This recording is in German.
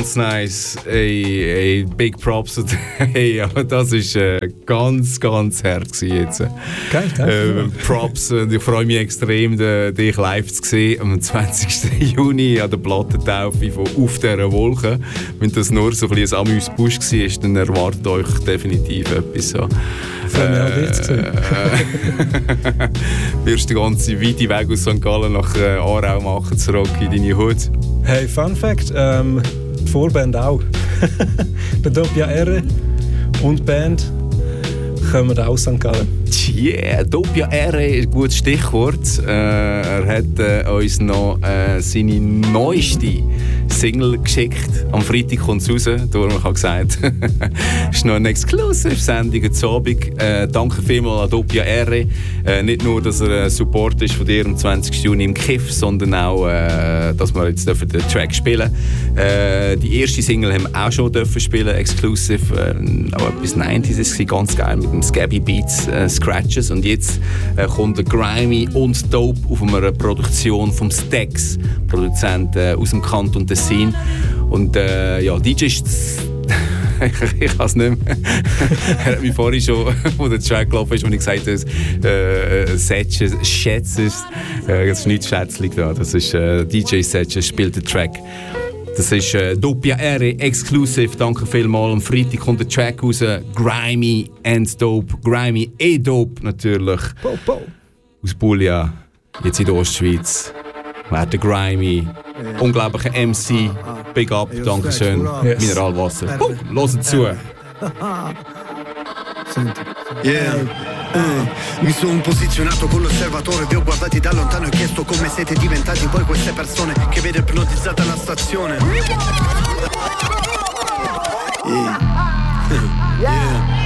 Ganz nice. Hey, big props. Hey, aber das war ganz, ganz hart jetzt. Geil, Props. Ich freue mich extrem, dich live zu sehen am 20. Juni an der Plattentaufe von «Auf dieser Wolke». Wenn das nur so ein bisschen ein Amüs-Busch war, dann erwartet euch definitiv etwas. So. Wirst du den ganzen weiten Weg aus St. Gallen nach Aarau machen, zurück in deine Hut? Hey, Fun Fact, die Vorband auch. Der Doppia R und Band kommen aus St. Gallen. Yeah, Doppia R ist ein gutes Stichwort. Er hat uns noch seine neueste Single geschickt. Am Freitag kommt es raus. Darum habe ich gesagt, es ist noch eine Exclusive-Sendung heute Abend. Danke vielmals an Doppia R. Nicht nur, dass er Support ist von dir am 20. Juni im Kiff, sondern auch, dass wir jetzt den Track spielen dürfen. Die erste Single haben wir auch schon spielen, Exclusive. Auch etwas 90s, es war ganz geil mit dem Scabby Beats, Scratches. Und jetzt kommt der Grimy und Dope auf einer Produktion vom Stax, Produzent aus dem Kanton Tessin. Und ja, DJ ist ich kann es nicht mehr. Er hat mich vorhin schon, wo der Track gelaufen ist, und ich gesagt habe, Schätzes, das ist nicht schätzlich da, das ist DJ Setches spielt den Track. Das ist Doppia R Exclusive. Danke vielmals. Am Freitag kommt der Track raus. Grimy and Dope. Grimy Dope natürlich. Aus Puglia, jetzt in der Ostschweiz. Wer der Grimy. Unglaublicher MC. Big up, Dankeschön. Yes. Mineralwasser. Hört zu. Yeah. Mi sono posizionato con l'osservatore, vi ho guardati da lontano e chiesto come siete diventati voi queste persone che vede ipnotizzata la stazione. Yeah. Yeah.